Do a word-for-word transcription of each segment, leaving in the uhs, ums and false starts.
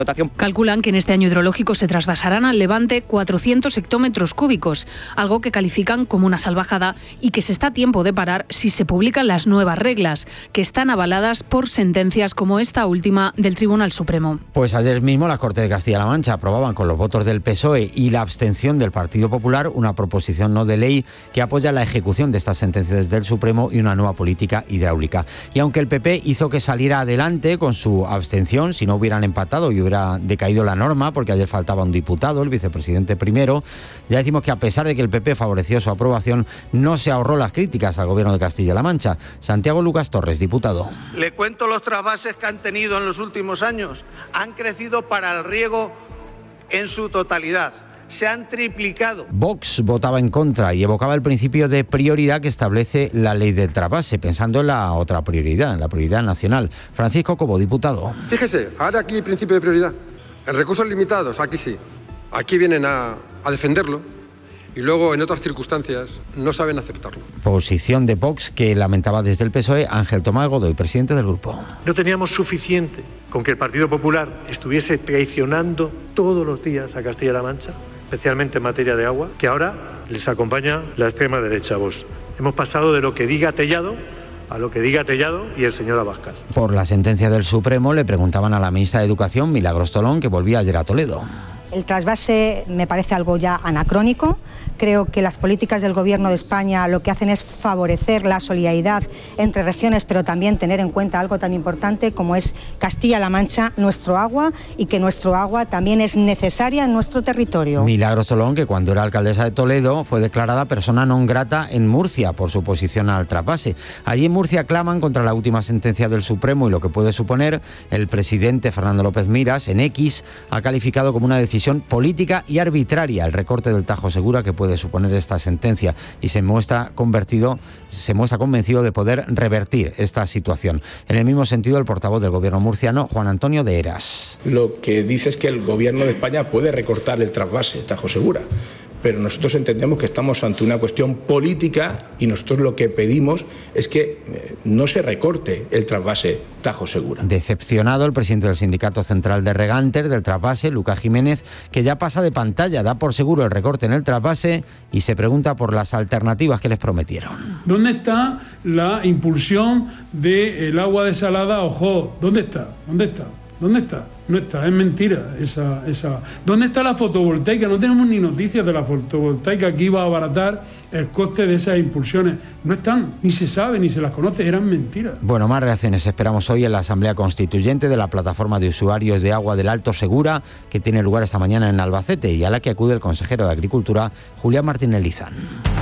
Calculan que en este año hidrológico se trasvasarán al Levante cuatrocientos hectómetros cúbicos, algo que califican como una salvajada y que se está a tiempo de parar si se publican las nuevas reglas, que están avaladas por sentencias como esta última del Tribunal Supremo. Pues ayer mismo las Cortes de Castilla-La Mancha aprobaban con los votos del P S O E y la abstención del Partido Popular una proposición no de ley que apoya la ejecución de estas sentencias del Supremo y una nueva política hidráulica. Y aunque el P P hizo que saliera adelante con su abstención, si no hubieran empatado y hubiera decaído la norma, porque ayer faltaba un diputado, el vicepresidente primero, ya decimos que a pesar de que el P P favoreció su aprobación, no se ahorró las críticas al gobierno de Castilla-La Mancha. Santiago Lucas Torres, diputado. Le cuento los trasvases que han tenido en los últimos años. Han crecido para el riego en su totalidad. Se han triplicado. Vox votaba en contra y evocaba el principio de prioridad que establece la ley del trasvase, pensando en la otra prioridad, en la prioridad nacional. Francisco Cobo, diputado. Fíjese, ahora aquí el principio de prioridad. En recursos limitados, aquí sí. Aquí vienen a, a defenderlo y luego en otras circunstancias no saben aceptarlo. Posición de Vox que lamentaba desde el P S O E Ángel Tomás Godoy, presidente del grupo. No teníamos suficiente con que el Partido Popular estuviese traicionando todos los días a Castilla-La Mancha, especialmente en materia de agua, que ahora les acompaña la extrema derecha, Vox. Hemos pasado de lo que diga Tellado a lo que diga Tellado y el señor Abascal. Por la sentencia del Supremo le preguntaban a la ministra de Educación, Milagros Tolón, que volvía ayer a Toledo. El trasvase me parece algo ya anacrónico. Creo que las políticas del Gobierno de España lo que hacen es favorecer la solidaridad entre regiones, pero también tener en cuenta algo tan importante como es Castilla-La Mancha, nuestro agua, y que nuestro agua también es necesaria en nuestro territorio. Milagros Tolón, que cuando era alcaldesa de Toledo fue declarada persona non grata en Murcia por su oposición al trasvase. Allí en Murcia claman contra la última sentencia del Supremo y lo que puede suponer. El presidente Fernando López Miras en X ha calificado como una decisión política y arbitraria el recorte del Tajo Segura que puede suponer esta sentencia y se muestra convertido, se muestra convencido de poder revertir esta situación. En el mismo sentido, el portavoz del gobierno murciano, Juan Antonio de Heras. Lo que dice es que el gobierno de España puede recortar el trasvase Tajo Segura, pero nosotros entendemos que estamos ante una cuestión política y nosotros lo que pedimos es que no se recorte el trasvase Tajo Segura. Decepcionado el presidente del Sindicato Central de Regantes del trasvase, Lucas Jiménez, que ya pasa de pantalla, da por seguro el recorte en el trasvase y se pregunta por las alternativas que les prometieron. ¿Dónde está la impulsión del agua desalada Ojo? ¿Dónde está? ¿Dónde está? ¿Dónde está? No está, es mentira esa, esa. ¿Dónde está la fotovoltaica? No tenemos ni noticias de la fotovoltaica que iba a abaratar el coste de esas impulsiones. No están, ni se sabe, ni se las conoce, eran mentiras. Bueno, más reacciones esperamos hoy en la Asamblea Constituyente de la Plataforma de Usuarios de Agua del Alto Segura, que tiene lugar esta mañana en Albacete y a la que acude el consejero de Agricultura, Julián Martínez Lizán.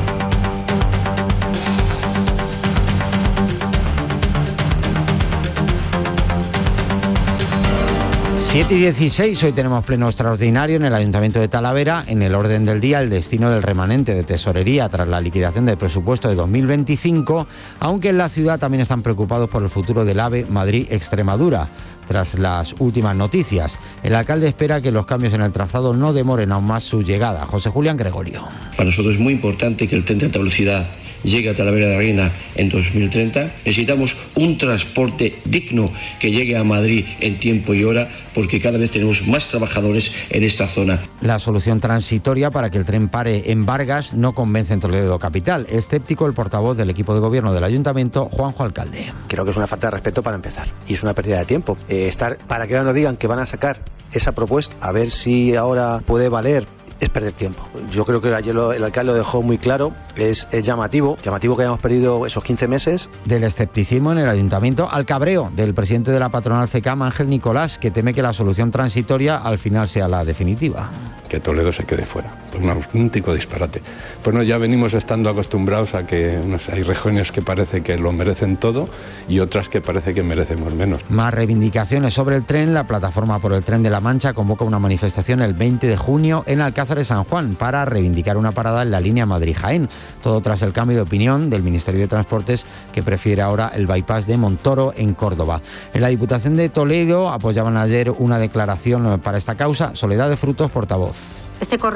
siete y dieciséis, hoy tenemos pleno extraordinario en el Ayuntamiento de Talavera. En el orden del día, el destino del remanente de tesorería tras la liquidación del presupuesto de dos mil veinticinco, aunque en la ciudad también están preocupados por el futuro del AVE Madrid-Extremadura. Tras las últimas noticias, el alcalde espera que los cambios en el trazado no demoren aún más su llegada. José Julián Gregorio. Para nosotros es muy importante que el tren de alta velocidad llegue a Talavera de la Reina en dos mil treinta. Necesitamos un transporte digno que llegue a Madrid en tiempo y hora, porque cada vez tenemos más trabajadores en esta zona. La solución transitoria para que el tren pare en Vargas no convence en Toledo capital. Escéptico el portavoz del equipo de gobierno del ayuntamiento, Juanjo Alcalde. Creo que es una falta de respeto para empezar y es una pérdida de tiempo. Eh, estar para que ahora nos digan que van a sacar esa propuesta, a ver si ahora puede valer, es perder tiempo. Yo creo que ayer lo, el alcalde lo dejó muy claro, es, es llamativo, llamativo que hayamos perdido esos quince meses. Del escepticismo en el ayuntamiento al cabreo del presidente de la patronal C E C A M, Ángel Nicolás, que teme que la solución transitoria al final sea la definitiva. Que Toledo se quede fuera, pues un auténtico disparate. Bueno, ya venimos estando acostumbrados a que no sé, hay regiones que parece que lo merecen todo y otras que parece que merecemos menos. Más reivindicaciones sobre el tren. La Plataforma por el Tren de la Mancha convoca una manifestación el veinte de junio en Alcázar de San Juan para reivindicar una parada en la línea Madrid-Jaén. Todo tras el cambio de opinión del Ministerio de Transportes, que prefiere ahora el bypass de Montoro en Córdoba. En la Diputación de Toledo apoyaban ayer una declaración para esta causa. Soledad de Frutos, portavoz. Este corredor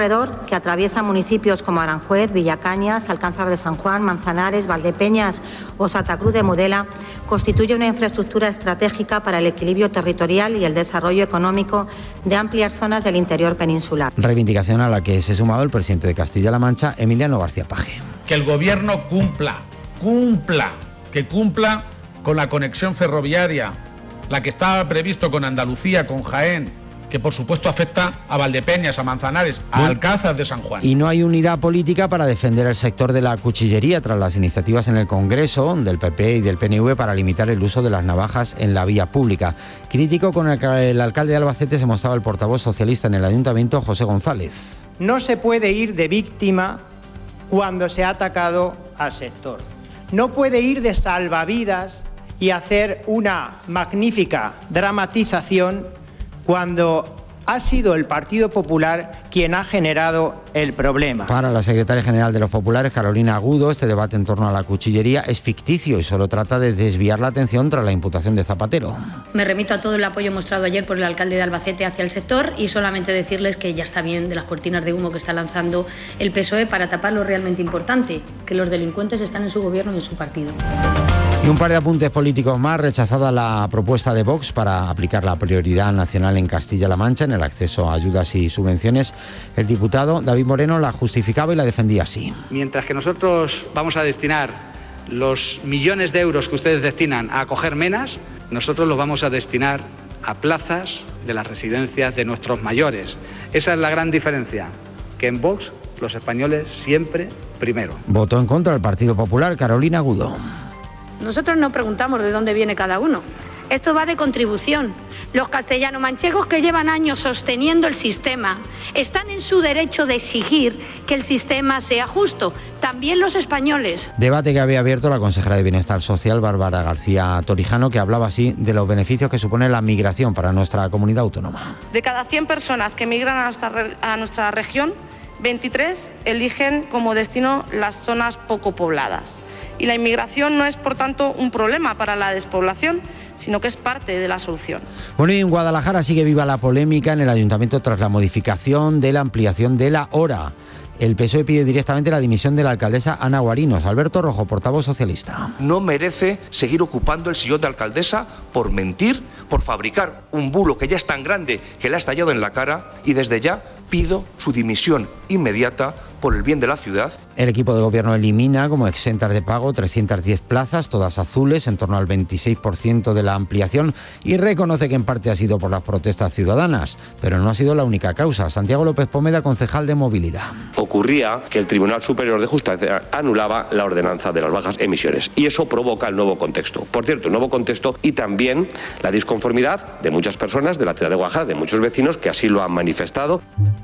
que atraviesa municipios como Aranjuez, Villacañas, Alcázar de San Juan, Manzanares, Valdepeñas o Santa Cruz de Mudela, constituye una infraestructura estratégica para el equilibrio territorial y el desarrollo económico de amplias zonas del interior peninsular. Reivindicación a la que se ha sumado el presidente de Castilla-La Mancha, Emiliano García Paje. Que el Gobierno cumpla, cumpla, que cumpla con la conexión ferroviaria, la que estaba previsto con Andalucía, con Jaén, que por supuesto afecta a Valdepeñas, a Manzanares, a Alcázar de San Juan. Y no hay unidad política para defender el sector de la cuchillería tras las iniciativas en el Congreso del P P y del P N V para limitar el uso de las navajas en la vía pública. Crítico con el, el alcalde de Albacete se mostraba el portavoz socialista en el Ayuntamiento, José González. No se puede ir de víctima cuando se ha atacado al sector. No puede ir de salvavidas y hacer una magnífica dramatización cuando ha sido el Partido Popular quien ha generado el problema. Para la secretaria general de los Populares, Carolina Agudo, este debate en torno a la cuchillería es ficticio y solo trata de desviar la atención tras la imputación de Zapatero. Me remito a todo el apoyo mostrado ayer por el alcalde de Albacete hacia el sector y solamente decirles que ya está bien de las cortinas de humo que está lanzando el P S O E para tapar lo realmente importante, que los delincuentes están en su gobierno y en su partido. Y un par de apuntes políticos más. Rechazada la propuesta de Vox para aplicar la prioridad nacional en Castilla-La Mancha en el acceso a ayudas y subvenciones. El diputado David Moreno la justificaba y la defendía así. Mientras que nosotros vamos a destinar los millones de euros que ustedes destinan a acoger menas, nosotros los vamos a destinar a plazas de las residencias de nuestros mayores. Esa es la gran diferencia, que en Vox los españoles siempre primero. Votó en contra el Partido Popular, Carolina Agudo. Nosotros no preguntamos de dónde viene cada uno. Esto va de contribución. Los castellano-manchegos que llevan años sosteniendo el sistema están en su derecho de exigir que el sistema sea justo. También los españoles. Debate que había abierto la consejera de Bienestar Social, Bárbara García Torijano, que hablaba así de los beneficios que supone la migración para nuestra comunidad autónoma. De cada cien personas que migran a nuestra, a nuestra región, veintitrés eligen como destino las zonas poco pobladas. Y la inmigración no es, por tanto, un problema para la despoblación, sino que es parte de la solución. Bueno, y en Guadalajara sigue viva la polémica en el ayuntamiento tras la modificación de la ampliación de la hora. El P S O E pide directamente la dimisión de la alcaldesa Ana Guarinos. Alberto Rojo, portavoz socialista. No merece seguir ocupando el sillón de alcaldesa por mentir, por fabricar un bulo que ya es tan grande que le ha estallado en la cara, y desde ya pido su dimisión inmediata por el bien de la ciudad. El equipo de gobierno elimina como exentas de pago trescientas diez plazas, todas azules, en torno al veintiséis por ciento de la ampliación, y reconoce que en parte ha sido por las protestas ciudadanas, pero no ha sido la única causa. Santiago López Pomeda, concejal de Movilidad. Ocurría que el Tribunal Superior de Justicia anulaba la ordenanza de las bajas emisiones y eso provoca el nuevo contexto. Por cierto, el nuevo contexto y también la disconformidad de muchas personas de la ciudad de Guadalajara, de muchos vecinos que así lo han manifestado.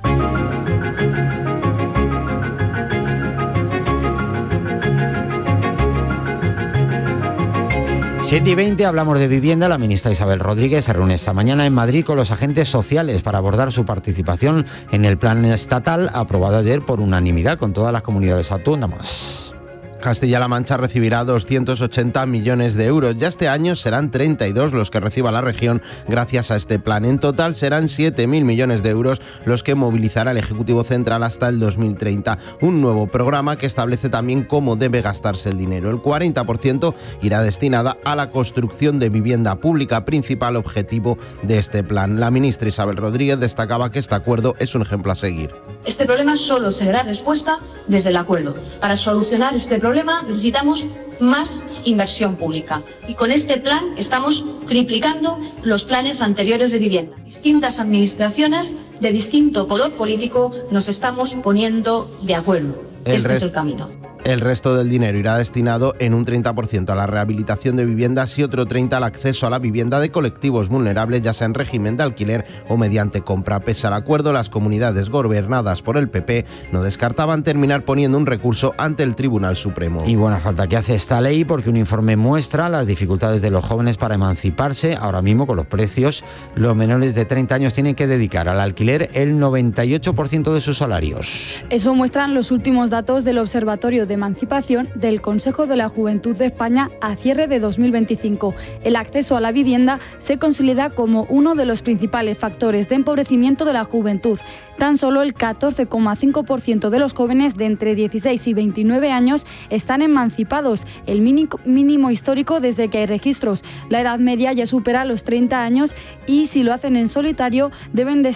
siete y veinte, hablamos de vivienda. La ministra Isabel Rodríguez se reúne esta mañana en Madrid con los agentes sociales para abordar su participación en el plan estatal aprobado ayer por unanimidad con todas las comunidades autónomas. Castilla-La Mancha recibirá doscientos ochenta millones de euros. Ya este año serán treinta y dos los que reciba la región gracias a este plan. En total serán siete mil millones de euros los que movilizará el Ejecutivo Central hasta el dos mil treinta. Un nuevo programa que establece también cómo debe gastarse el dinero. El cuarenta por ciento irá destinada a la construcción de vivienda pública, principal objetivo de este plan. La ministra Isabel Rodríguez destacaba que este acuerdo es un ejemplo a seguir. Este problema solo se dará respuesta desde el acuerdo. Para solucionar este problema problema necesitamos más inversión pública y con este plan estamos triplicando los planes anteriores de vivienda. Distintas administraciones de distinto color político nos estamos poniendo de acuerdo. El este rest- es el camino. El resto del dinero irá destinado en un treinta por ciento a la rehabilitación de viviendas y otro treinta por ciento al acceso a la vivienda de colectivos vulnerables, ya sea en régimen de alquiler o mediante compra. Pese al acuerdo, las comunidades gobernadas por el P P no descartaban terminar poniendo un recurso ante el Tribunal Supremo. Y buena falta que hace esta ley, porque un informe muestra las dificultades de los jóvenes para emanciparse. Ahora mismo, con los precios, los menores de treinta años tienen que dedicar al alquiler el noventa y ocho por ciento de sus salarios. Eso muestran los últimos datos del Observatorio de emancipación del Consejo de la Juventud de España a cierre de dos mil veinticinco. El acceso a la vivienda se consolida como uno de los principales factores de empobrecimiento de la juventud. Tan solo el catorce coma cinco por ciento de los jóvenes de entre dieciséis y veintinueve años están emancipados, el mínimo histórico desde que hay registros. La edad media ya supera los treinta años y si lo hacen en solitario deben de